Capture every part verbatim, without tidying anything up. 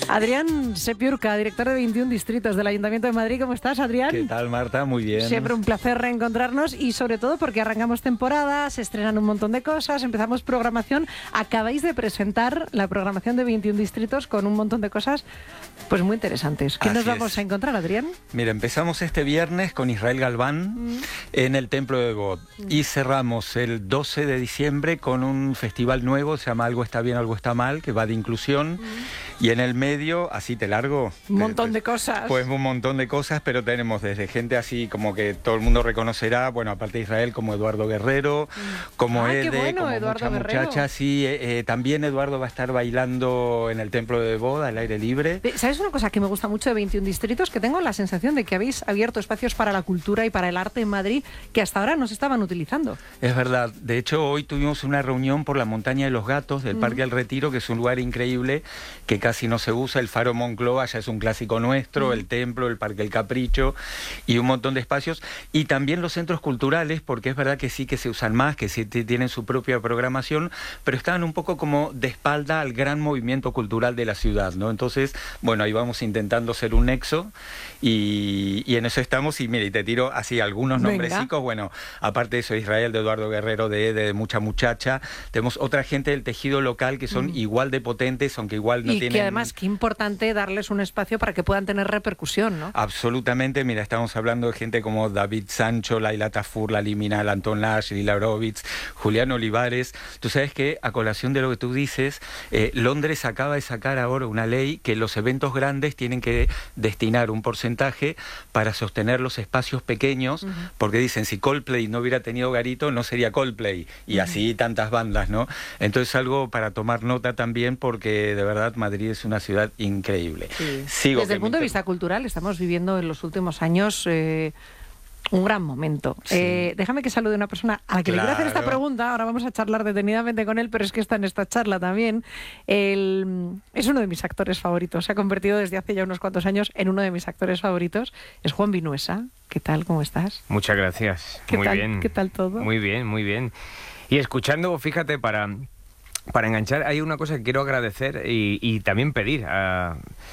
Adrián Sepiurca, director de veintiún distritos del Ayuntamiento de Madrid. ¿Cómo estás, Adrián? ¿Qué tal, Marta? Muy bien. Siempre un placer reencontrarnos y sobre todo porque arrancamos temporada, se estrenan un montón de cosas, empezamos programación. Acabáis de presentar la programación de veintiún distritos con un montón de cosas pues muy interesantes. ¿Qué Así nos vamos es. a encontrar, Adrián? Mira, empezamos este viernes con Israel Galván mm. en el Templo de God mm. y cerramos el doce de diciembre con un festival nuevo, se llama Algo está bien, algo está mal, que va de inclusión mm. y en el medio, así te largo... Un montón de cosas. Pues un montón de cosas, pero tenemos desde gente así como que todo el mundo reconocerá, bueno, aparte de Israel, como Eduardo Guerrero, mm. como ah, Ede, bueno, como Eduardo mucha Guerrero. muchacha, sí, eh, eh, también Eduardo va a estar bailando en el Templo de God al aire libre. ¿Sabes una cosa que me gusta mucho de veintiún distritos? Que tengo la sensación de que habéis abierto espacios para la cultura y para el arte en Madrid que hasta ahora no se estaban utilizando. Es verdad. De hecho, hoy tuvimos una reunión por la Montaña de los Gatos del mm. Parque del Retiro, que es un lugar increíble que casi no se usa. El Faro Moncloa ya es un clásico nuestro, mm. el Templo, el Parque El Capricho y un montón de espacios. Y también los centros culturales, porque es verdad que sí que se usan más, que sí tienen su propia programación, pero estaban un poco como de espalda al gran movimiento cultural de la ciudad, ¿no? Entonces, bueno, ahí vamos intentando ser un nexo y, y en eso estamos. Y mira, y te tiro así algunos nombrecicos. Bueno, aparte de eso, Israel, de Eduardo Guerrero, de Ede, de mucha muchacha, tenemos otra gente del tejido local que son mm. igual de potentes, aunque igual no y tienen... Y que además, qué importante darles un espacio para que puedan tener repercusión, ¿no? Absolutamente. Mira, estamos hablando de gente como David Sancho, Laila Tafur, Lali Minal, Anton Lash, Lila Brovitz, Julián Olivares. Tú sabes que, a colación de lo que tú dices, eh, Londres acaba de sacar ahora una ley que los eventos grandes tienen que destinar un porcentaje para sostener los espacios pequeños, uh-huh. porque dicen, si Coldplay no hubiera tenido garito, no sería Coldplay, y uh-huh. así tantas bandas, ¿no? Entonces, algo para tomar nota también, porque de verdad Madrid es una ciudad increíble. Sí. Sigo Desde el punto de vista cultural, estamos viviendo en los últimos años... Eh... un gran momento. Sí. Eh, déjame que salude a una persona a la que claro. le quiero hacer esta pregunta. Ahora vamos a charlar detenidamente con él, pero es que está en esta charla también. El, es uno de mis actores favoritos. Se ha convertido desde hace ya unos cuantos años en uno de mis actores favoritos. Es Juan Vinuesa. ¿Qué tal? ¿Cómo estás? Muchas gracias. ¿Qué muy tal? bien. ¿Qué tal todo? Muy bien, muy bien. Y escuchando, fíjate, para, para enganchar, hay una cosa que quiero agradecer y, y también pedir a...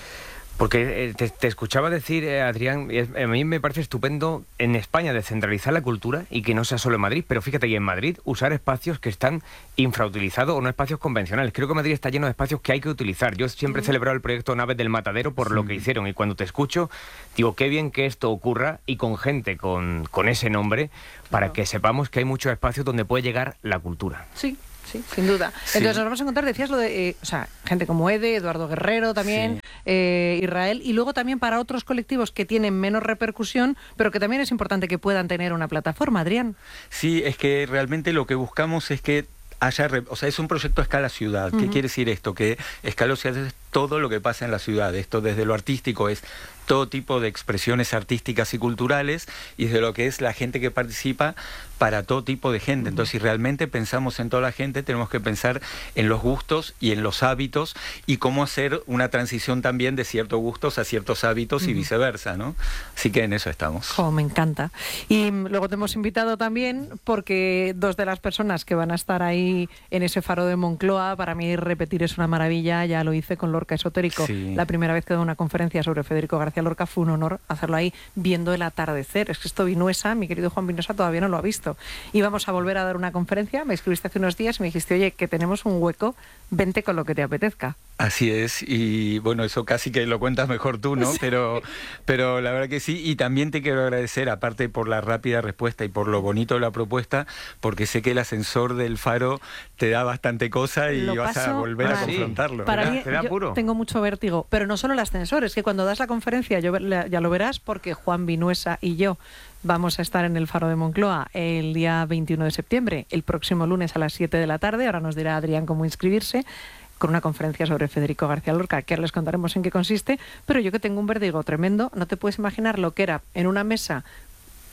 Porque te, te escuchaba decir, eh, Adrián, a mí me parece estupendo en España descentralizar la cultura y que no sea solo en Madrid, pero fíjate, y en Madrid usar espacios que están infrautilizados o no espacios convencionales. Creo que Madrid está lleno de espacios que hay que utilizar. Yo siempre he celebrado el proyecto Naves del Matadero por sí. lo que hicieron, y cuando te escucho, digo, qué bien que esto ocurra y con gente con, con ese nombre, para claro. que sepamos que hay muchos espacios donde puede llegar la cultura. Sí. Sí, sin duda. Sí. Entonces nos vamos a encontrar, decías lo de, eh, o sea, gente como Ede, Eduardo Guerrero también, sí. eh, Israel, y luego también para otros colectivos que tienen menos repercusión, pero que también es importante que puedan tener una plataforma, Adrián. Sí, es que realmente lo que buscamos es que haya, o sea, es un proyecto a escala ciudad. ¿Qué uh-huh. quiere decir esto? Que escala ciudad es todo lo que pasa en la ciudad. Esto desde lo artístico es todo tipo de expresiones artísticas y culturales, y de lo que es la gente que participa para todo tipo de gente. Entonces, si realmente pensamos en toda la gente, tenemos que pensar en los gustos y en los hábitos, y cómo hacer una transición también de ciertos gustos a ciertos hábitos uh-huh. y viceversa, ¿no? Así que en eso estamos. Oh, me encanta. Y luego te hemos invitado también porque dos de las personas que van a estar ahí en ese faro de Moncloa, para mí repetir es una maravilla. Ya lo hice con Lorca Esotérico. Sí. La primera vez que doy una conferencia sobre Federico García Lorca fue un honor hacerlo ahí viendo el atardecer. Es que esto Vinuesa, mi querido Juan Vinuesa, todavía no lo ha visto. Y vamos a volver a dar una conferencia. Me escribiste hace unos días y me dijiste, oye, que tenemos un hueco, vente con lo que te apetezca. Así es, y bueno, eso casi que lo cuentas mejor tú, ¿no? Sí. Pero, pero la verdad que sí, y también te quiero agradecer, aparte por la rápida respuesta y por lo bonito de la propuesta, porque sé que el ascensor del faro te da bastante cosa y lo vas a volver mal. a confrontarlo. Para mí, ¿Te da puro? Tengo mucho vértigo, pero no solo el ascensor, es que cuando das la conferencia, yo, ya lo verás, porque Juan Vinuesa y yo vamos a estar en el Faro de Moncloa el día veintiuno de septiembre, el próximo lunes a las siete de la tarde. Ahora nos dirá Adrián cómo inscribirse, con una conferencia sobre Federico García Lorca, que ahora les contaremos en qué consiste, pero yo que tengo un vértigo tremendo, no te puedes imaginar lo que era en una mesa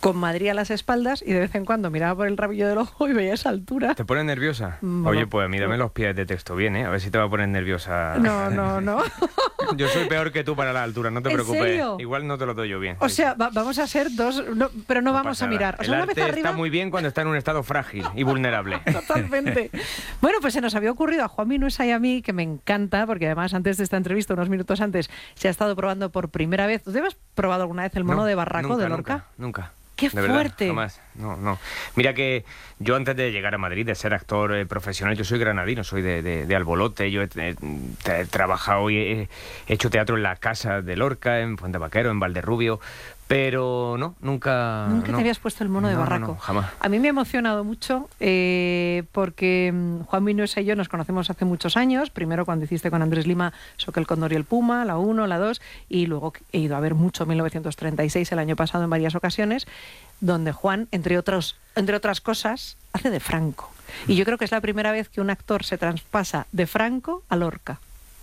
con Madrid a las espaldas y de vez en cuando miraba por el rabillo del ojo y veía esa altura. ¿Te pones nerviosa? Mm, Oye, bueno, pues mírame los pies de texto bien, ¿eh? A ver si te va a poner nerviosa. No, no, no. Yo soy peor que tú para la altura, no te ¿En preocupes. serio? Igual no te lo doy yo bien. O sea, va- vamos a ser dos, no, pero no, No vamos pasa a mirar. nada. O sea, El una vez arte arriba... está muy bien cuando está en un estado frágil y vulnerable. Totalmente. Bueno, pues se nos había ocurrido a Juan Minuesa y a mí, que me encanta, porque además antes de esta entrevista, unos minutos antes, se ha estado probando por primera vez. ¿Tú has probado alguna vez el mono No, de Barraco nunca, de Lorca? Nunca, nunca. ¡Qué De verdad, fuerte! jamás. No, no. Mira que yo antes de llegar a Madrid, de ser actor eh, profesional, yo soy granadino, soy de, de, de Albolote, yo he, he- he trabajado y he, he hecho teatro en la Casa de Lorca, en Fuente Vaquero, en Valderrubio, pero no, nunca... Nunca no. te habías puesto el mono de No, no, Barraco. no, jamás. A mí me ha emocionado mucho eh, porque mm, Juan Minuesa y yo nos conocemos hace muchos años. Primero cuando hiciste con Andrés Lima Soque el Cóndor y el Puma, la uno, la dos, y luego he ido a ver mucho mil novecientos treinta y seis el año pasado en varias ocasiones, donde Juan, entre otros, entre otras cosas, hace de Franco. Y yo creo que es la primera vez que un actor se traspasa de Franco a Lorca.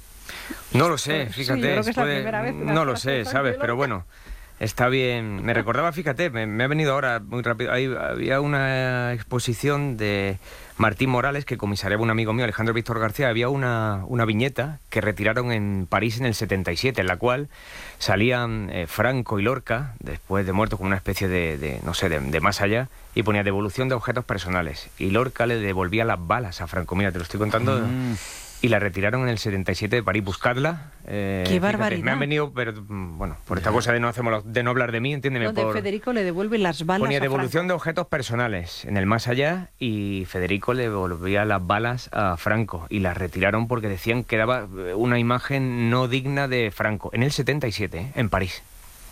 No lo sé, Sí, fíjate. yo creo que es la puede- primera vez que no lo las sé, cosas ¿sabes? de Pero Lorca. bueno, está bien. Me recordaba, fíjate, me, me ha venido ahora muy rápido. Ahí había una exposición de Martín Morales que comisariaba un amigo mío, Alejandro Víctor García. Había una, una viñeta que retiraron en París en el setenta y siete, en la cual salían eh, Franco y Lorca, después de muertos, como una especie de, de no sé, de, de más allá, y ponía devolución de objetos personales. Y Lorca le devolvía las balas a Franco. Mira, te lo estoy contando. Mm. Y la retiraron en el setenta y siete de París. Buscadla. eh, ¡Qué fíjate, barbaridad! me han venido, pero mm, bueno, por esta cosa de no hacemos lo- de no hablar de mí, entiéndeme. Donde Por, Federico le devuelve las balas ponía a devolución Franco. de objetos personales en el más allá y Federico le devolvía las balas a Franco y las retiraron porque decían que daba eh, una imagen no digna de Franco. En el setenta y siete, ¿eh? En París.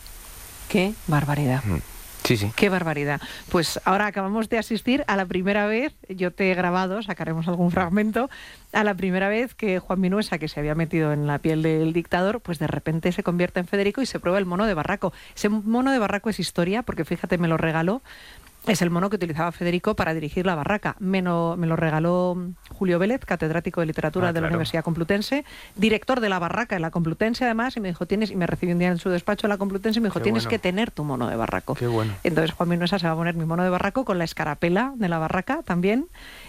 ¡Qué barbaridad! Mm. Sí, sí. ¡Qué barbaridad! Pues ahora acabamos de asistir a la primera vez, yo te he grabado, sacaremos algún fragmento, a la primera vez que Juan Minuesa, que se había metido en la piel del dictador, pues de repente se convierte en Federico y se prueba el mono de Barraco. Ese mono de Barraco es historia, porque fíjate, me lo regaló. Es el mono que utilizaba Federico para dirigir la barraca. Me lo, me lo regaló Julio Vélez, catedrático de literatura Ah, de la claro. Universidad Complutense, director de la barraca en la Complutense además, y me dijo, tienes, y me recibió un día en su despacho en la Complutense y me dijo, Qué tienes bueno. que tener tu mono de Barraco. Qué bueno. Entonces Juan Minuesa se va a poner mi mono de Barraco con la escarapela de la barraca también.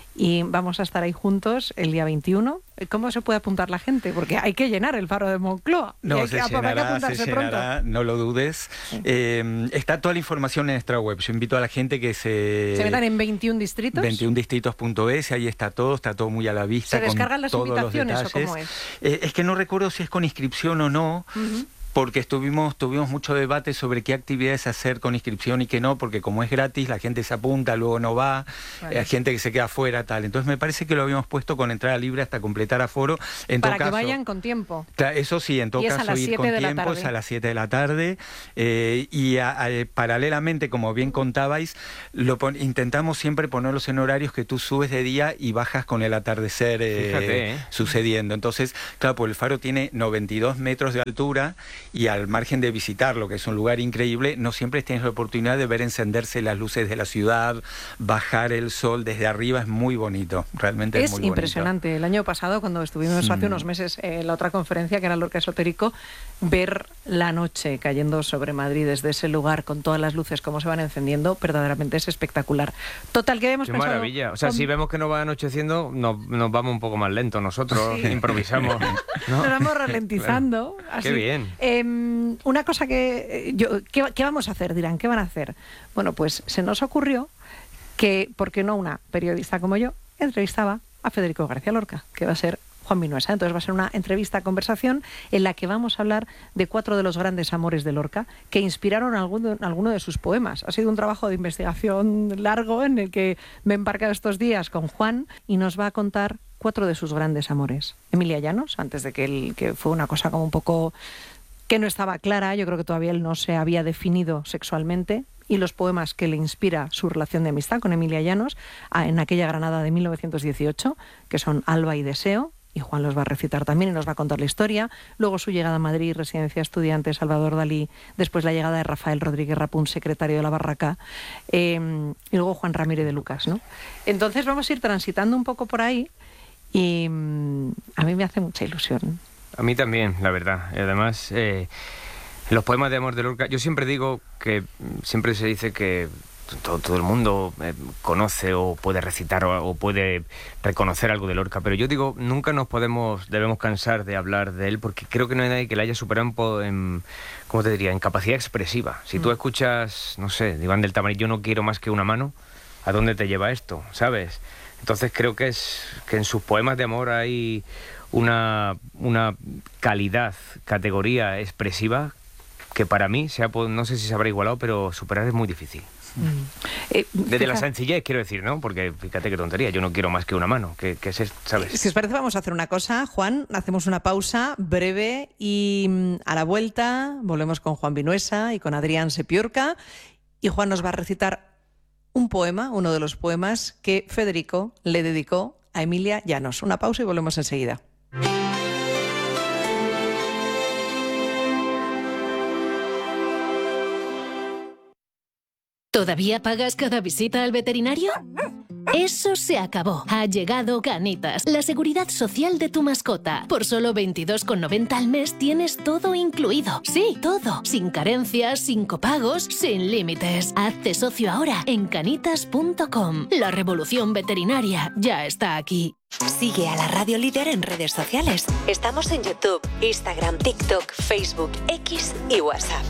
Y vamos a estar ahí juntos el día veintiuno. ¿Cómo se puede apuntar la gente? Porque hay que llenar el faro de Moncloa. Y No, hay se que, habrá que llenará, se apuntarse llenará, no lo dudes. Eh, está toda la información en nuestra web. Yo invito a la gente que se... Se metan en veintiún distritos. veintiún distritos punto es, ahí está todo, está todo muy a la vista. ¿Se descargan con las todos los invitaciones o detalles. cómo es? Eh, es que no recuerdo si es con inscripción o no. Ujú. Porque estuvimos, tuvimos mucho debate sobre qué actividades hacer con inscripción y qué no, porque como es gratis, la gente se apunta, luego no va, Vale. eh, hay gente que se queda fuera, tal. Entonces me parece que lo habíamos puesto con entrada libre hasta completar aforo. En Para todo que caso, vayan con tiempo. Claro, eso sí, en todo Y es a caso las ir siete con de la tiempo, tarde. es a las siete de la tarde. eh, y a- a- paralelamente, como bien contabais, lo pon- intentamos siempre ponerlos en horarios que tú subes de día y bajas con el atardecer eh, Fíjate, ¿eh? sucediendo. Entonces, claro, pues el faro tiene noventa y dos metros de altura y al margen de visitarlo, que es un lugar increíble, no siempre tienes la oportunidad de ver encenderse las luces de la ciudad, bajar el sol desde arriba, es muy bonito, realmente es, Es muy bonito. impresionante. El año pasado, cuando estuvimos hace Mm. unos meses en la otra conferencia, que era Lorca Esotérico, ver la noche cayendo sobre Madrid desde ese lugar, con todas las luces, cómo se van encendiendo, verdaderamente es espectacular. Total, que hemos Qué pensado... maravilla. O sea, con- si vemos que no va anocheciendo, nos, nos vamos un poco más lento nosotros, improvisamos. ¿no? Nos vamos ralentizando. Claro. así. Qué bien. Eh, una cosa que... eh, Yo, ¿qué, ¿Qué vamos a hacer? Dirán, ¿qué van a hacer? Bueno, pues se nos ocurrió que, ¿por qué no una periodista como yo entrevistaba a Federico García Lorca, que va a ser Juan Minuesa? Entonces va a ser una entrevista, conversación, en la que vamos a hablar de cuatro de los grandes amores de Lorca, que inspiraron alguno, alguno de sus poemas. Ha sido un trabajo de investigación largo en el que me he embarcado estos días con Juan y nos va a contar cuatro de sus grandes amores. Emilia Llanos, antes de que él, que fue una cosa como un poco que no estaba clara, yo creo que todavía él no se había definido sexualmente, y los poemas que le inspira su relación de amistad con Emilia Llanos a- en aquella Granada de mil novecientos dieciocho, que son Alba y Deseo, y Juan los va a recitar también y nos va a contar la historia. Luego su llegada a Madrid, residencia de estudiantes, Salvador Dalí, después la llegada de Rafael Rodríguez Rapún, secretario de la Barraca, eh, y luego Juan Ramírez de Lucas, ¿no? Entonces vamos a ir transitando un poco por ahí y mm, a mí me hace mucha ilusión. A mí también, la verdad. Y además, eh, Los poemas de amor de Lorca, yo siempre digo que, siempre se dice que todo, todo el mundo eh, conoce o puede recitar o, o puede reconocer algo de Lorca, pero yo digo, nunca nos podemos, debemos cansar de hablar de él, porque creo que no hay nadie que le haya superado en, en ¿cómo te diría?, en capacidad expresiva. Si mm. tú escuchas, no sé, de Iván del Tamarit, yo no quiero más que una mano, ¿a dónde te lleva esto?, ¿sabes? Entonces creo que es que en sus poemas de amor hay una, una calidad, categoría expresiva que para mí, sea, no sé si se habrá igualado, pero superar es muy difícil. Mm. Eh, Desde fija... la sencillez, quiero decir, ¿no? Porque fíjate qué tontería, yo no quiero más que una mano, que, que es, ¿sabes? Si os parece, vamos a hacer una cosa, Juan, hacemos una pausa breve y a la vuelta volvemos con Juan Vinuesa y con Adrián Sepiorca, y Juan nos va a recitar un poema, uno de los poemas que Federico le dedicó a Emilia Llanos. Una pausa y volvemos enseguida. ¿Todavía pagas cada visita al veterinario? Eso se acabó. Ha llegado Canitas, la seguridad social de tu mascota. Por solo veintidós con noventa al mes tienes todo incluido. Sí, todo. Sin carencias, sin copagos, sin límites. Hazte socio ahora en canitas punto com. La revolución veterinaria ya está aquí. Sigue a la Radio Líder en redes sociales. Estamos en YouTube, Instagram, TikTok, Facebook, X y WhatsApp.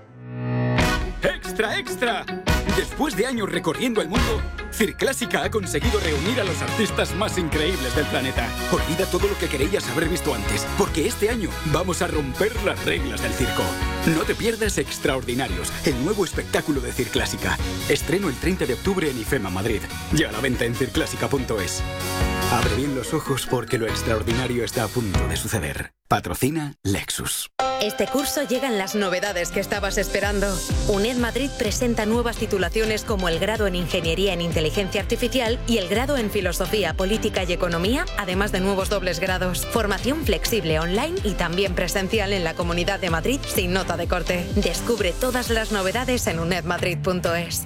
¡Extra, extra! Después de años recorriendo el mundo, Circlásica ha conseguido reunir a los artistas más increíbles del planeta. Olvida todo lo que creías haber visto antes, porque este año vamos a romper las reglas del circo. No te pierdas Extraordinarios, el nuevo espectáculo de Circlásica. Estreno el treinta de octubre en IFEMA Madrid. Ya a la venta en circlásica punto es. Abre bien los ojos porque lo extraordinario está a punto de suceder. Patrocina Lexus. Este curso llegan las novedades que estabas esperando. UNED Madrid presenta nuevas titulaciones como el grado en Ingeniería en Inteligencia Artificial y el grado en Filosofía, Política y Economía, además de nuevos dobles grados. Formación flexible online y también presencial en la Comunidad de Madrid sin nota de corte. Descubre todas las novedades en uned madrid punto es.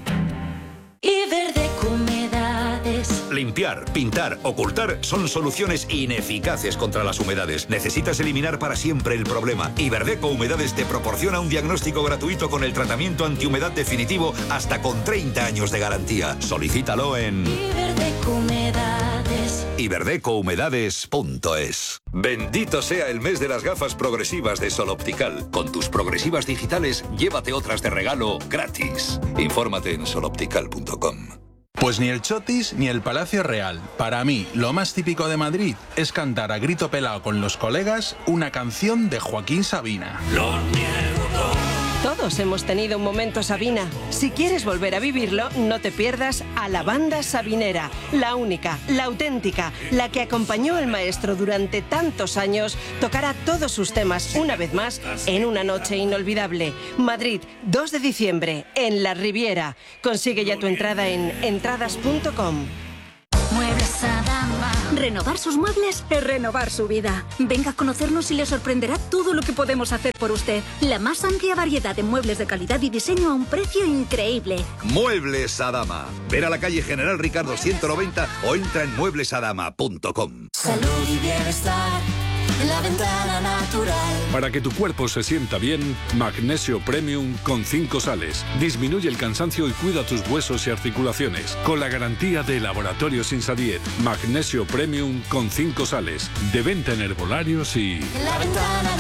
Iberdeco Humedades. Limpiar, pintar, ocultar son soluciones ineficaces contra las humedades. Necesitas eliminar para siempre el problema. Iberdeco Humedades te proporciona un diagnóstico gratuito con el tratamiento antihumedad definitivo hasta con treinta años de garantía. Solicítalo en Iberdeco Humedades. iberdeco humedades punto es. Bendito sea el mes de las gafas progresivas de Sol Optical. Con tus progresivas digitales, llévate otras de regalo gratis. Infórmate en sol optical punto com. Pues ni el Chotis ni el Palacio Real. Para mí, lo más típico de Madrid es cantar a grito pelado con los colegas una canción de Joaquín Sabina. Lo niego todo. Todos hemos tenido un momento Sabina. Si quieres volver a vivirlo, no te pierdas a la banda sabinera, la única, la auténtica, la que acompañó al maestro durante tantos años, tocará todos sus temas una vez más en una noche inolvidable. Madrid, dos de diciembre, en La Riviera. Consigue ya tu entrada en entradas punto com. Muebles Adama. Renovar sus muebles es renovar su vida. Venga a conocernos y le sorprenderá todo lo que podemos hacer por usted. La más amplia variedad de muebles de calidad y diseño a un precio increíble. Muebles Adama. Ver a la calle General Ricardo ciento noventa o entra en muebles adama punto com. Salud y bienestar. La ventana natural. Para que tu cuerpo se sienta bien, Magnesio Premium con cinco sales. Disminuye el cansancio y cuida tus huesos y articulaciones. Con la garantía de Laboratorios Insadiet. Magnesio Premium con cinco sales. De venta en herbolarios y... La ventana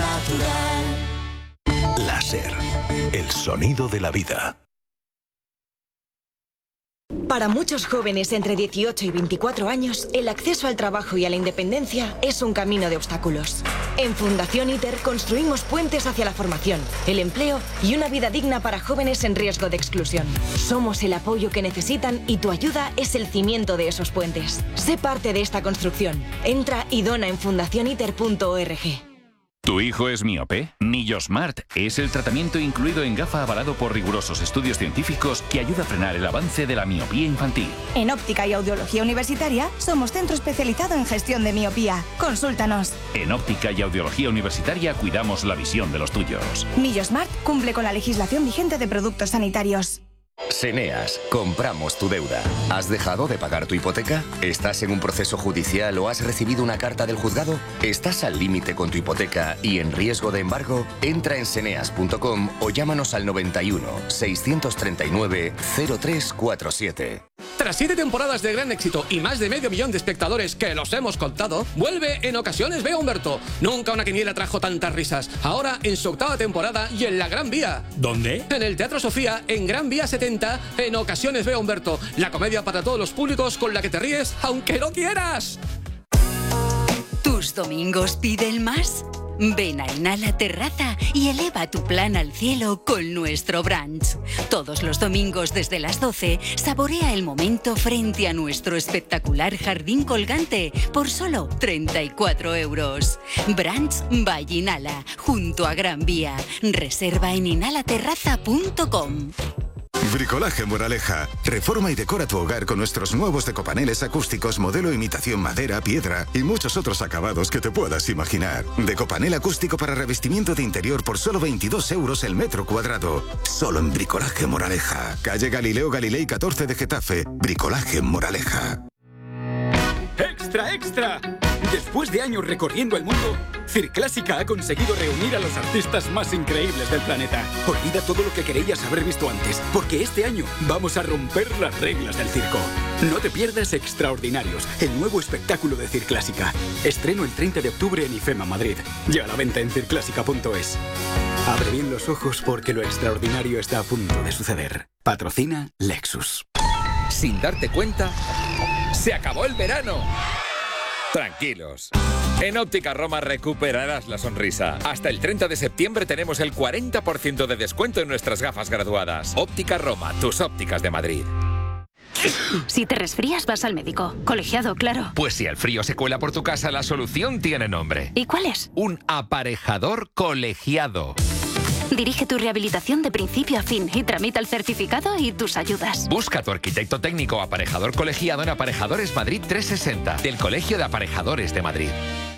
natural. Láser. El sonido de la vida. Para muchos jóvenes entre dieciocho y veinticuatro años, el acceso al trabajo y a la independencia es un camino de obstáculos. En Fundación ITER construimos puentes hacia la formación, el empleo y una vida digna para jóvenes en riesgo de exclusión. Somos el apoyo que necesitan y tu ayuda es el cimiento de esos puentes. Sé parte de esta construcción. Entra y dona en fundación iter punto org. ¿Tu hijo es miope? Nillosmart es el tratamiento incluido en gafa avalado por rigurosos estudios científicos que ayuda a frenar el avance de la miopía infantil. En Óptica y Audiología Universitaria somos centro especializado en gestión de miopía. Consúltanos. En Óptica y Audiología Universitaria cuidamos la visión de los tuyos. Nillosmart cumple con la legislación vigente de productos sanitarios. Seneas, compramos tu deuda. ¿Has dejado de pagar tu hipoteca? ¿Estás en un proceso judicial o has recibido una carta del juzgado? ¿Estás al límite con tu hipoteca y en riesgo de embargo? Entra en seneas punto com o llámanos al noventa y uno, seiscientos treinta y nueve, cero tres cuarenta y siete. Tras siete temporadas de gran éxito y más de medio millón de espectadores que los hemos contado, vuelve En Ocasiones Veo a Humberto. Nunca una quiniela trajo tantas risas. Ahora en su octava temporada y en la Gran Vía. ¿Dónde? En el Teatro Sofía, en Gran Vía setenta, En Ocasiones Veo a Humberto. La comedia para todos los públicos con la que te ríes aunque no quieras. ¿Tus domingos piden más? Ven a Inhala Terraza y eleva tu plan al cielo con nuestro brunch. Todos los domingos desde las doce, saborea el momento frente a nuestro espectacular jardín colgante por solo treinta y cuatro euros. Brunch by Inhala, junto a Gran Vía. Reserva en inhala terraza punto com. Bricolaje Moraleja. Reforma y decora tu hogar con nuestros nuevos decopaneles acústicos modelo imitación madera, piedra y muchos otros acabados que te puedas imaginar. Decopanel acústico para revestimiento de interior por solo veintidós euros el metro cuadrado. Solo en Bricolaje Moraleja. Calle Galileo Galilei catorce de Getafe. Bricolaje Moraleja. ¡Extra, extra! Después de años recorriendo el mundo, Circlásica ha conseguido reunir a los artistas más increíbles del planeta. Olvida todo lo que querías haber visto antes, porque este año vamos a romper las reglas del circo. No te pierdas Extraordinarios, el nuevo espectáculo de Circlásica. Estreno el treinta de octubre en IFEMA Madrid. Ya a la venta en circlásica punto es. Abre bien los ojos porque lo extraordinario está a punto de suceder. Patrocina Lexus. Sin darte cuenta, se acabó el verano. Tranquilos. En Óptica Roma recuperarás la sonrisa. Hasta el treinta de septiembre tenemos el cuarenta por ciento de descuento en nuestras gafas graduadas. Óptica Roma, tus ópticas de Madrid. Si te resfrías, vas al médico. Colegiado, claro. Pues si el frío se cuela por tu casa, la solución tiene nombre. ¿Y cuál es? Un aparejador colegiado. Dirige tu rehabilitación de principio a fin y tramita el certificado y tus ayudas. Busca a tu arquitecto técnico aparejador colegiado en Aparejadores Madrid trescientos sesenta, del Colegio de Aparejadores de Madrid.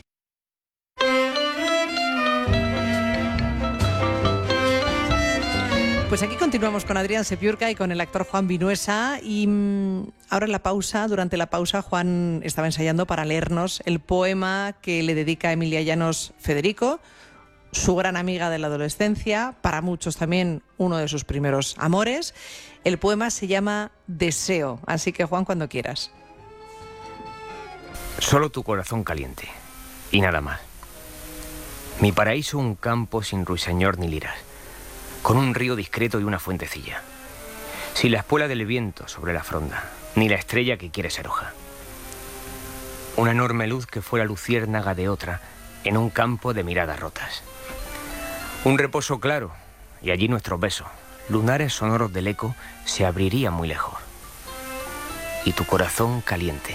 Pues aquí continuamos con Adrián Sepiurca y con el actor Juan Vinuesa y mmm, ahora en la pausa, durante la pausa, Juan estaba ensayando para leernos el poema que le dedica a Emilia Llanos Federico, su gran amiga de la adolescencia, para muchos también uno de sus primeros amores. El poema se llama Deseo, así que Juan, cuando quieras. Solo tu corazón caliente, y nada más. Mi paraíso un campo sin ruiseñor ni liras, con un río discreto y una fuentecilla, sin la espuela del viento sobre la fronda, ni la estrella que quiere ser hoja. Una enorme luz que fuera luciérnaga de otra, en un campo de miradas rotas. Un reposo claro, y allí nuestros besos, lunares sonoros del eco, se abrirían muy lejos. Y tu corazón caliente.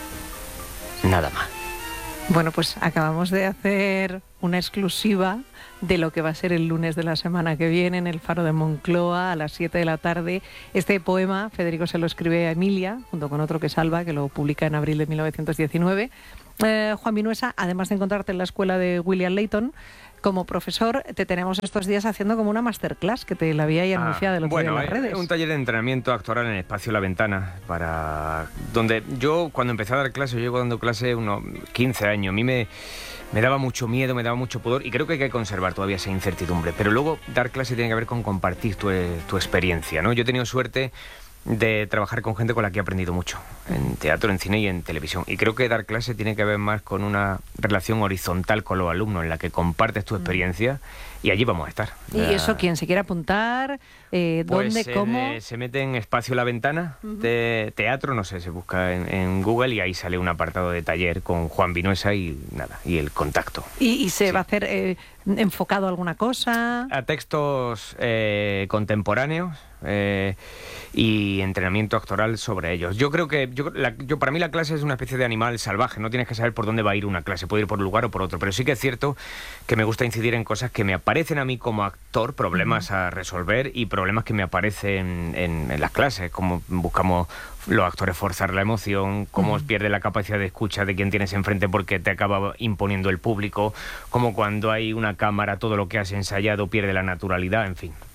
Nada más. Bueno, pues acabamos de hacer una exclusiva de lo que va a ser el lunes de la semana que viene en el Faro de Moncloa a las siete de la tarde. Este poema, Federico se lo escribe a Emilia, junto con otro que Salva, que lo publica en abril de mil novecientos diecinueve. Eh, Juan Vinuesa, además de encontrarte en la escuela de William Layton, como profesor, te tenemos estos días haciendo como una masterclass, que te la había ya anunciado ah, el otro bueno, día en las redes. Un taller de entrenamiento actoral en el espacio La Ventana, para donde yo, cuando empecé a dar clase, yo llevo dando clase unos quince años, a mí me, me daba mucho miedo, me daba mucho pudor, y creo que hay que conservar todavía esa incertidumbre, pero luego dar clase tiene que ver con compartir tu, tu experiencia, ¿no? Yo he tenido suerte de trabajar con gente con la que he aprendido mucho, en teatro, en cine y en televisión. Y creo que dar clase tiene que ver más con una relación horizontal con los alumnos, en la que compartes tu experiencia y allí vamos a estar. ¿Y uh, eso quién se quiere apuntar? Eh, ¿Dónde? Pues, ¿Cómo? Eh, se mete en Espacio La Ventana, uh-huh. de teatro, no sé, se busca en, en Google y ahí sale un apartado de taller con Juan Vinuesa y nada, y el contacto. ¿Y, y se sí. va a hacer eh, enfocado a alguna cosa? A textos eh, contemporáneos. Eh, y entrenamiento actoral sobre ellos. Yo creo que yo, la, yo para mí la clase es una especie de animal salvaje, no tienes que saber por dónde va a ir una clase, puede ir por un lugar o por otro, pero sí que es cierto que me gusta incidir en cosas que me aparecen a mí como actor, problemas uh-huh. a resolver y problemas que me aparecen en, en las clases, como buscamos los actores forzar la emoción, cómo uh-huh. pierde la capacidad de escucha de quien tienes enfrente porque te acaba imponiendo el público, como cuando hay una cámara todo lo que has ensayado pierde la naturalidad, en fin.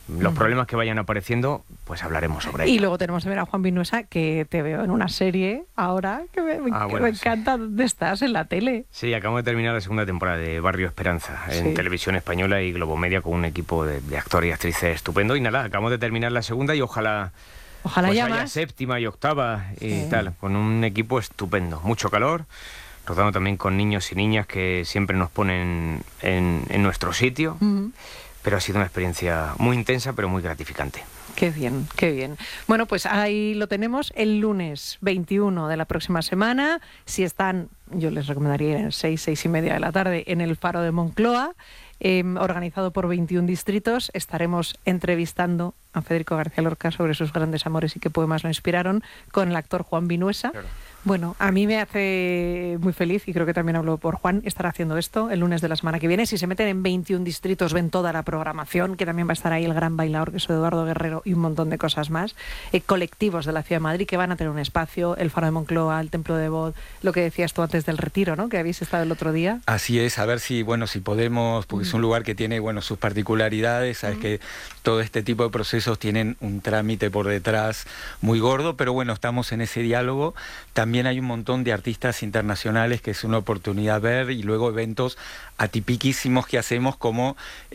Los uh-huh. problemas que vayan apareciendo, pues hablaremos sobre ello. Y luego tenemos que ver a Juan Vinuesa, que te veo en una serie ahora, que me, ah, que bueno, me encanta. Sí. ¿Dónde estás? En la tele. Sí, acabo de terminar la segunda temporada de Barrio Esperanza, en sí. Televisión Española y Globomedia, con un equipo de, de actores y actrices estupendo. Y nada, acabamos de terminar la segunda y ojalá... Ojalá pues ya haya más. Séptima y octava y sí. tal, con un equipo estupendo. Mucho calor, rodando también con niños y niñas que siempre nos ponen en, en nuestro sitio. Uh-huh. Pero ha sido una experiencia muy intensa, pero muy gratificante. Qué bien, qué bien. Bueno, pues ahí lo tenemos el lunes veintiuno de la próxima semana. Si están, yo les recomendaría ir a las seis, seis y media de la tarde en el Faro de Moncloa, eh, organizado por veintiún distritos. Estaremos entrevistando a Federico García Lorca sobre sus grandes amores y qué poemas lo inspiraron, con el actor Juan Vinuesa. Claro. Bueno, a mí me hace muy feliz, y creo que también hablo por Juan, estar haciendo esto el lunes de la semana que viene. Si se meten en veintiún distritos, ven toda la programación, que también va a estar ahí el gran bailador, que es Eduardo Guerrero, y un montón de cosas más. Eh, colectivos de la Ciudad de Madrid que van a tener un espacio, el Faro de Moncloa, el Templo de Bod, lo que decías tú antes del Retiro, ¿no?, que habéis estado el otro día. Así es, a ver si, bueno, si podemos, porque mm. es un lugar que tiene, bueno, sus particularidades, sabes mm. que todo este tipo de procesos tienen un trámite por detrás muy gordo, pero bueno, estamos en ese diálogo. También hay un montón de artistas internacionales que es una oportunidad ver, y luego eventos atipiquísimos que hacemos, como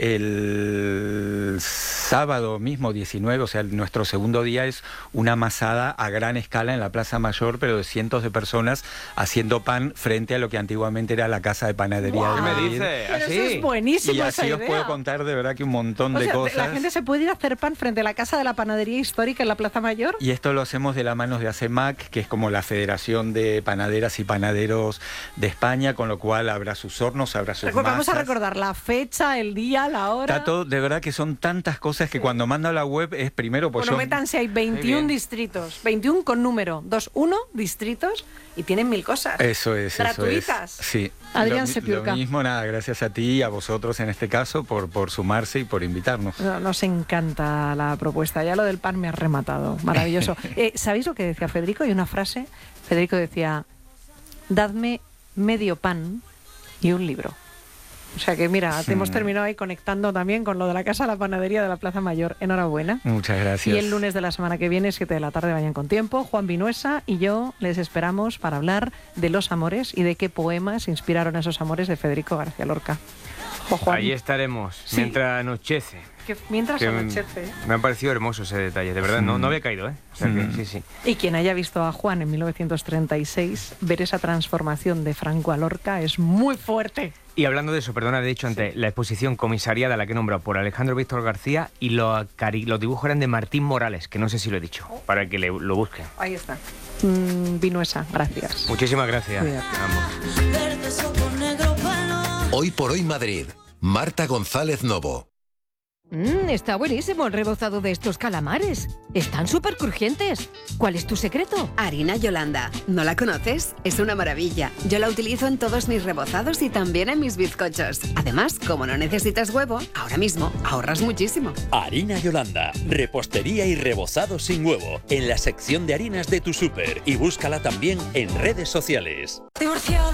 el sábado mismo diecinueve, o sea, nuestro segundo día es una masada a gran escala en la Plaza Mayor, pero de cientos de personas haciendo pan frente a lo que antiguamente era la Casa de Panadería wow. de Madrid. ¿Qué me dice? Pero eso es buenísimo. Y así esa os idea. puedo contar de verdad que un montón o de sea, cosas. La gente se puede ir a hacer pan frente a la Casa de la Panadería Histórica en la Plaza Mayor. Y esto lo hacemos de la mano de ACEMAC, que es como la Federación de Panaderas y Panaderos de España, con lo cual habrá sus hornos, habrá sus Vamos masas. a recordar la fecha, el día, la hora. Está todo, de verdad que son tantas cosas que sí. cuando mando a la web es primero... Pues bueno, yo... métanse, hay veintiún distritos, veintiún con número, veintiuno distritos, y tienen mil cosas. Eso es, gratuitas. Eso es. Sí. Adrián lo, Sepiurka. Lo mismo, nada, gracias a ti y a vosotros en este caso por, por sumarse y por invitarnos. No, nos encanta la propuesta, ya lo del pan me ha rematado, maravilloso. eh, ¿Sabéis lo que decía Federico? Hay una frase, Federico decía, dadme medio pan y un libro. O sea que mira, te hemos terminado ahí conectando también con lo de la Casa de la Panadería de la Plaza Mayor. Enhorabuena. Muchas gracias. Y el lunes de la semana que viene, siete de la tarde, vayan con tiempo. Juan Vinuesa y yo les esperamos para hablar de los amores y de qué poemas inspiraron esos amores de Federico García Lorca. Jo, Juan. Ahí estaremos, sí. mientras anochece. Que mientras que anochece. Me ha parecido hermoso ese detalle, de verdad, no, no había caído, ¿eh? O sea que, sí, sí. Y quien haya visto a Juan en mil novecientos treinta y seis, ver esa transformación de Franco a Lorca es muy fuerte. Y hablando de eso, perdona, he dicho antes, sí. la exposición comisariada, la que he nombrado por Alejandro Víctor García, y los, los dibujos eran de Martín Morales, que no sé si lo he dicho, para que le, lo busquen. Ahí está. Mm, Vinuesa, gracias. Muchísimas gracias. Hoy por hoy Madrid. Marta González Novo. Mmm, está buenísimo el rebozado de estos calamares. Están súper crujientes. ¿Cuál es tu secreto? Harina Yolanda. ¿No la conoces? Es una maravilla. Yo la utilizo en todos mis rebozados y también en mis bizcochos. Además, como no necesitas huevo, ahora mismo ahorras muchísimo. Harina Yolanda. Repostería y rebozado sin huevo. En la sección de harinas de tu súper. Y búscala también en redes sociales. Divorciada.